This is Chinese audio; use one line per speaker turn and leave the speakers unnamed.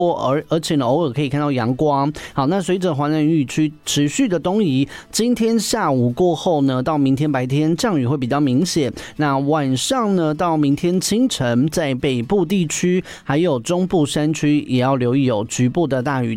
而且呢，偶尔可以看到阳光。好，那随着华南雨区持续的东移，今天下午过后呢，到明天白天降雨会比较明显。那晚上呢，到明天清晨，在北部地区还有中部山区也要留意有局部的大雨